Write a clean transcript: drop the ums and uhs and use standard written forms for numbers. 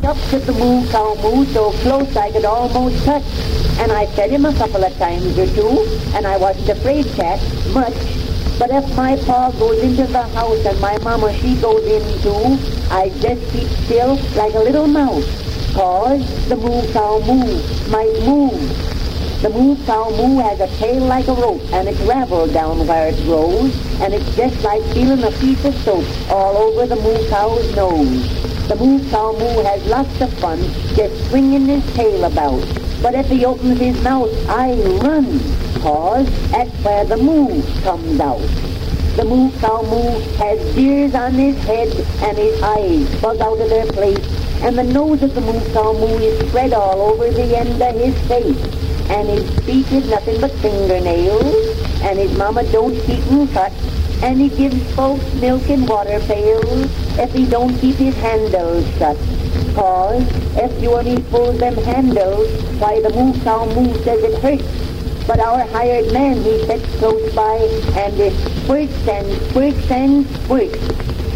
up to the moo cow moo so close I could almost touch. And I fed him a couple of times or two, and I wasn't afraid cat much. But if my pa goes into the house and my mama she goes in too, I just keep still like a little mouse, 'cause the moo cow moo might move. The moo cow moo has a tail like a rope, and it's raveled down where it grows, and it's just like feeling a piece of soap all over the moo cow's nose. The moo cow moo has lots of fun just swinging his tail about. But if he opens his mouth, I run, 'cause that's where the moo comes out. The moo cow moo has ears on his head, and his eyes bug out of their place, and the nose of the moo cow moo is spread all over the end of his face, and his feet is nothing but fingernails, and his mama don't keep him cut, and he gives folks milk in water pails if he don't keep his handles shut. 'Cause if you and he pulls them handles, why the moo cow moo says it hurts. But our hired man, he sits close by, and it squirts and squirts and squirts.